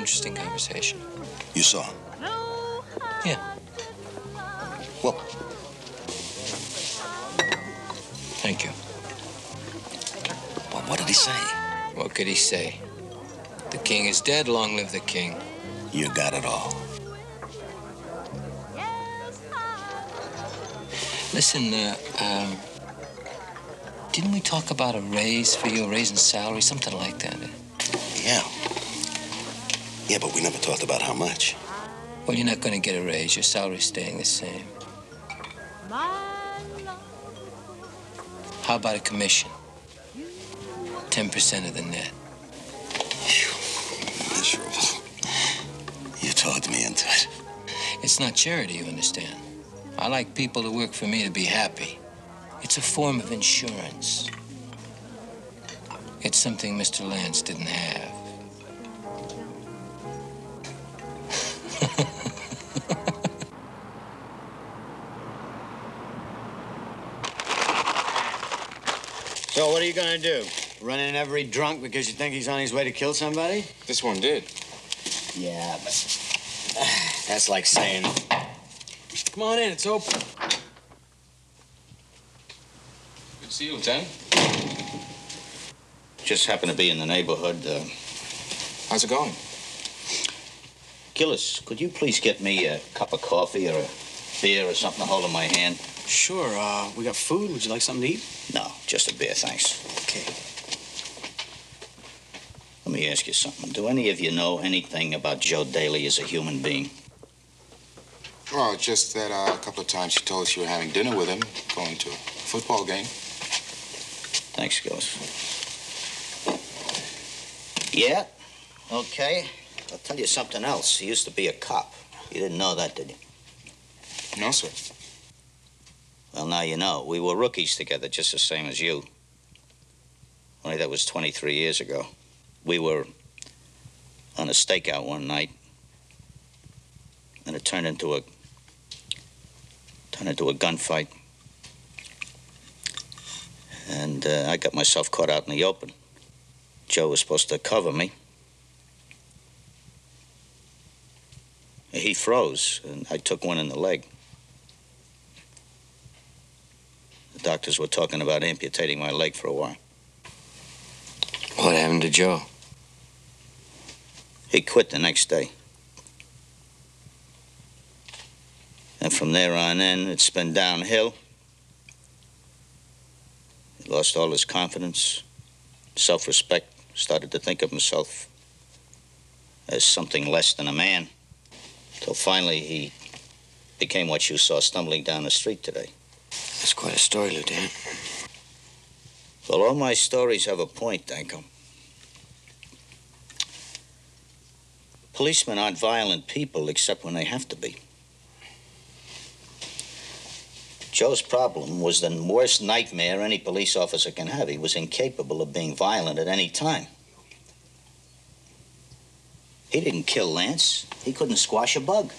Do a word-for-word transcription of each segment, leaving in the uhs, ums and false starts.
interesting conversation. You saw? Yeah. Well, thank you. Well, what did he say? What could he say? The king is dead, long live the king. You got it all. Listen, uh, um, didn't we talk about a raise for you, a raise in salary, something like that? Yeah. Yeah, but we never talked about how much. Well, you're not going to get a raise. Your salary's staying the same. How about a commission? ten percent of the net. Miserable. You talked me into it. It's not charity, you understand. I like people who work for me to be happy. It's a form of insurance. It's something Mister Lance didn't have. So what are you gonna do? Run in every drunk because you think he's on his way to kill somebody? This one did. Yeah, but uh, that's like saying, come on in, it's open. Good to see you, Lieutenant. Just happened to be in the neighborhood. Uh... How's it going? Gillis, could you please get me a cup of coffee or a beer or something to hold in my hand? Sure, uh, we got food. Would you like something to eat? No, just a beer, thanks. Okay. Let me ask you something. Do any of you know anything about Joe Daly as a human being? Well, just that uh, a couple of times you told us you were having dinner with him, going to a football game. Thanks, Gillis. Yeah? Okay. I'll tell you something else. He used to be a cop. You didn't know that, did you? No, sir. Well, now you know. We were rookies together, just the same as you. Only that was twenty-three years ago. We were on a stakeout one night, and it turned into a turned into a gunfight. And uh, I got myself caught out in the open. Joe was supposed to cover me. He froze, and I took one in the leg. The doctors were talking about amputating my leg for a while. What happened to Joe? He quit the next day. And from there on in, it's been downhill. He lost all his confidence, self-respect, started to think of himself as something less than a man. Till finally he became what you saw stumbling down the street today. That's quite a story, Lieutenant. Well, all my stories have a point, Danko. Policemen aren't violent people except when they have to be. Joe's problem was the worst nightmare any police officer can have. He was incapable of being violent at any time. He didn't kill Lance. He couldn't squash a bug.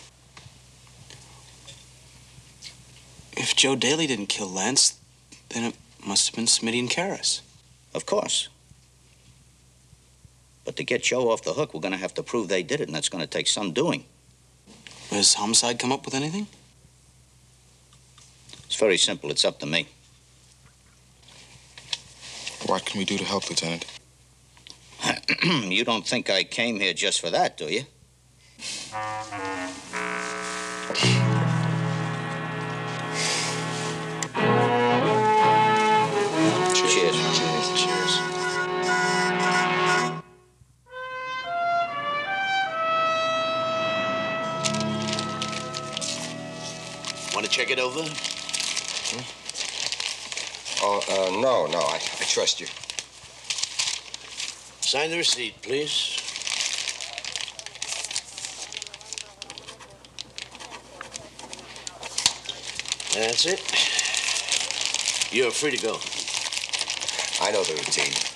If Joe Daly didn't kill Lance, then it must have been Smitty and Karras. Of course. But to get Joe off the hook, we're going to have to prove they did it, and that's going to take some doing. Has Homicide come up with anything? It's very simple. It's up to me. What can we do to help, Lieutenant? You don't think I came here just for that, do you? Cheers. Cheers. Cheers. Want to check it over? Hmm? Oh, uh, no, no, I, I trust you. Sign the receipt, please. That's it. You're free to go. I know the routine.